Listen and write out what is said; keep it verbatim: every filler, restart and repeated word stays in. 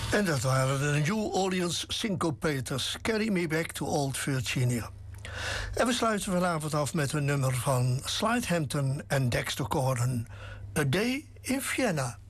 En dat waren de New Orleans Syncopators, Carry Me Back to Old Virginia. En we sluiten vanavond af met een nummer van Slide Hampton en Dexter Gordon, A Day in Vienna.